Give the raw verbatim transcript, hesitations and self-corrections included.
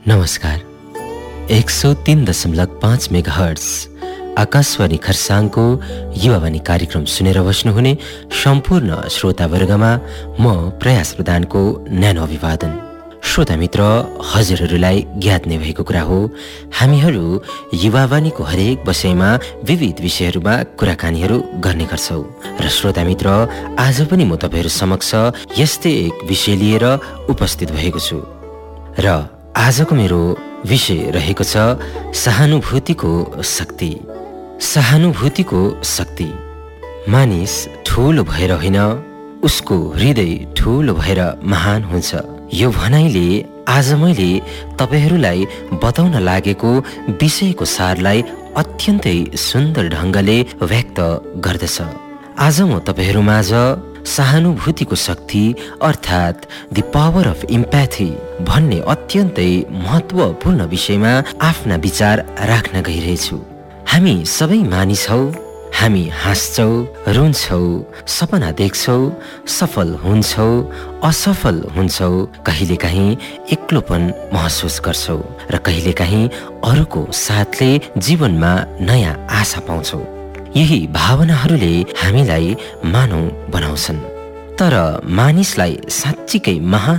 नमस्कार। एक सौ तीन दशमलव पाँच मेगाहर्ट्ज आकाशवाणी खरसाङको युवावाणी कार्यक्रम सुनेर बस्नुहुने सम्पूर्ण श्रोतावर्गमा म प्रयास प्रधानको न्यानो अभिवादन। श्रोता मित्र, हजुरहरूलाई ज्ञात नै भएको कुरा हो, हामीहरू युवावाणीको हरेक विषयमा विविध विषयहरूमा कुराकानीहरू गर्ने गर्छौँ। र श्रोता मित्र, आज पनि म तपाईँहरू समक्ष यस्तै एक विषय लिएर उपस्थित भएको छु र आजको मेरो विषय रहेको छ सहानुभूतिको शक्ति। सहानुभूतिको शक्ति। मानिस ठुलो भएर होइन, उसको हृदय ठुलो भएर महान हुन्छ। यो भनाइले आज मैले तपाईँहरूलाई बताउन लागेको विषयको सारलाई अत्यन्तै सुन्दर ढङ्गले व्यक्त गर्दछ। आज म तपाईँहरूमाझ सहानुभूतिको शक्ति अर्थात् दि पावर अफ इम्प्याथी भन्ने अत्यन्तै महत्त्वपूर्ण विषयमा आफ्ना विचार राख्न गइरहेछु। हामी सबै मानिस हौ, हामी हाँस्छौँ, रुन्छौँ, सपना देख्छौँ, सफल हुन्छौँ, असफल हुन्छौँ, कहिलेकाहीँ एक्लोपन महसुस गर्छौँ र कहिलेकाहीँ अरूको साथले जीवनमा नयाँ आशा पाउँछौँ। यही भावनाहरूले हामीलाई मानव बनाउँछन्। तर मानिसलाई साँच्चीकै महान